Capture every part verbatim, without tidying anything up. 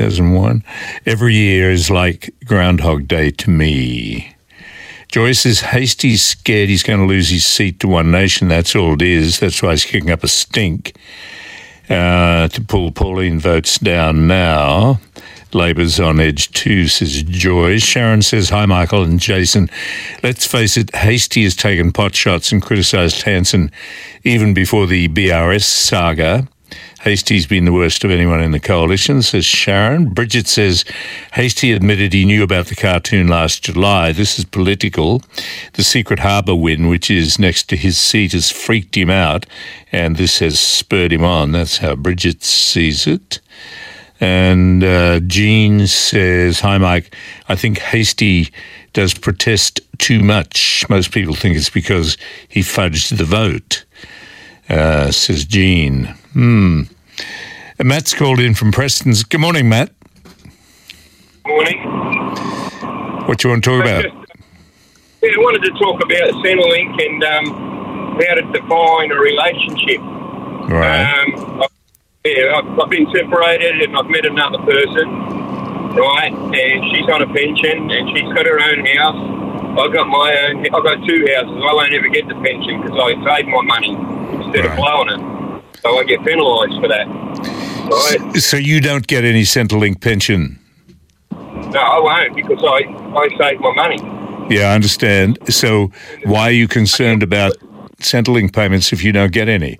two thousand one. Every year is like Groundhog Day to me. Joyce says Hastie's scared he's going to lose his seat to One Nation. That's all it is. That's why he's kicking up a stink uh, to pull Pauline votes down now. Labor's on edge too, says Joyce. Sharon says, hi, Michael and Jason. Let's face it, Hastie has taken pot shots and criticised Hanson even before the B R S saga. Hastie's been the worst of anyone in the coalition, says Sharon. Bridget says, Hastie admitted he knew about the cartoon last July. This is political. The Secret Harbour win, which is next to his seat, has freaked him out, and this has spurred him on. That's how Bridget sees it. And uh, Jean says, hi, Mike, I think Hastie does protest too much. Most people think it's because he fudged the vote, uh, says Jean. Hmm. And Matt's called in from Preston's. Good morning, Matt. Morning. What do you want to talk I about? just, yeah, I wanted to talk about Centrelink and um, how to define a relationship. Right. Um, Yeah, I've, I've been separated and I've met another person, right? And she's on a pension and she's got her own house. I've got my own. I've got two houses. I won't ever get the pension because I saved my money instead Right. of blowing it. So I get penalised for that. Right? So you don't get any Centrelink pension? No, I won't because I, I saved my money. Yeah, I understand. So why are you concerned about Centrelink payments if you don't get any?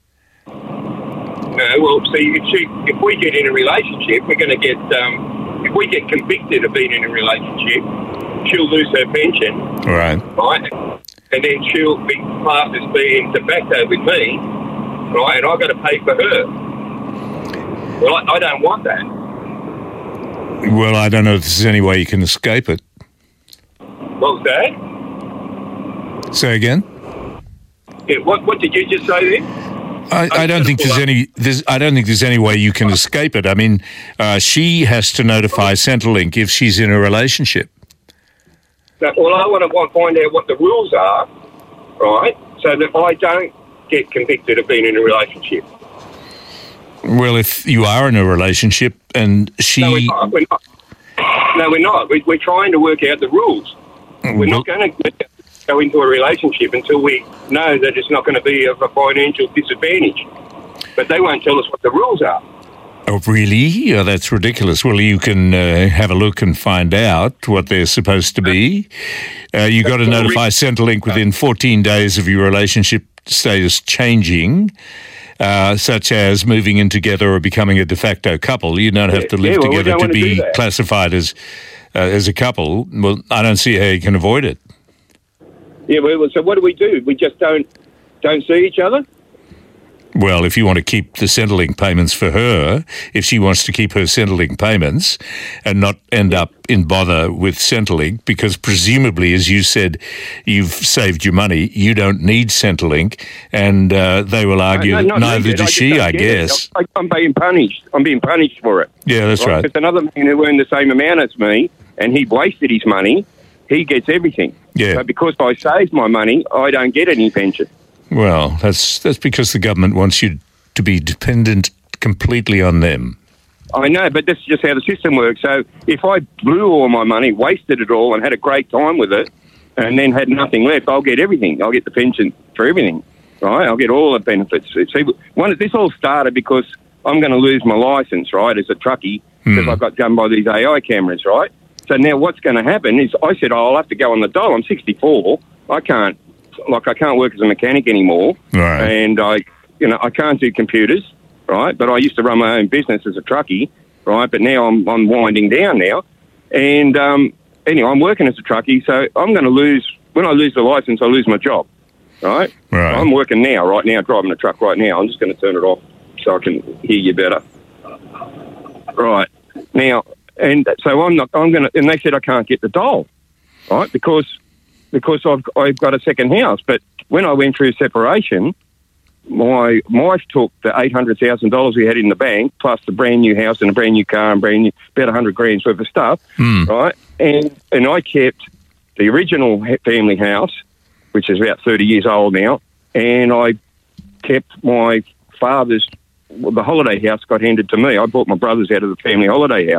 No, well, see, if, she, if we get in a relationship, we're going to get, um, if we get convicted of being in a relationship, she'll lose her pension. Right. Right? And then she'll be classed as being de facto with me, right? And I've got to pay for her. Well, I, I don't want that. Well, I don't know if there's any way you can escape it. What was that? Say again? Yeah, what, what did you just say then? I, I don't think there's any. There's, I don't think there's any way you can escape it. I mean, uh, she has to notify Centrelink if she's in a relationship. No, well, I want to find out what the rules are, right, so that I don't get convicted of being in a relationship. Well, if you are in a relationship and she, No, we're not. We're not. No, we're not. We, we're trying to work out the rules. We're not going to go into a relationship until we know that it's not going to be of a financial disadvantage. But they won't tell us what the rules are. Oh, really? Yeah, that's ridiculous. Well, you can uh, have a look and find out what they're supposed to be. Uh, you got to notify Centrelink within fourteen days of your relationship status changing, uh, such as moving in together or becoming a de facto couple. You don't have to live yeah, well, together to to be classified as uh, as a couple. Well, I don't see how you can avoid it. Yeah, well, so what do we do? We just don't don't see each other? Well, if you want to keep the Centrelink payments for her, if she wants to keep her Centrelink payments and not end up in bother with Centrelink, because presumably, as you said, you've saved your money, you don't need Centrelink, and uh, they will argue No, no, neither no, does I she, don't I get guess. it. I, I'm being punished. I'm being punished for it. Yeah, that's right. There's another man who earned the same amount as me, and he wasted his money. He gets everything. Yeah. So because I saved my money, I don't get any pension. Well, that's that's because the government wants you to be dependent completely on them. I know, but that's just how the system works. So if I blew all my money, wasted it all, and had a great time with it, and then had nothing left, I'll get everything. I'll get the pension for everything, right? I'll get all the benefits. See, one, this all started because I'm going to lose my licence, right, as a truckie, because Mm. I got done by these A I cameras, right? So now what's going to happen is I said, oh, I'll have to go on the dole. I'm sixty-four. I can't, like, I can't work as a mechanic anymore. Right. And I, you know, I can't do computers, right? But I used to run my own business as a truckie, right? But now I'm, I'm winding down now. And um, anyway, I'm working as a truckie, so I'm going to lose, when I lose the licence, I lose my job, right? Right. I'm working now, right now, driving a truck right now. I'm just going to turn it off so I can hear you better. Right. Now, and so I'm not, I'm going to, and they said I can't get the dole, right? Because, because I've, I've got a second house. But when I went through separation, my wife took the eight hundred thousand dollars we had in the bank, plus the brand new house and a brand new car and brand new, about one hundred grand's worth of stuff, Mm. right? And, and I kept the original family house, which is about thirty years old now, and I kept my father's well, the holiday house got handed to me. I brought my brothers out of the family holiday house.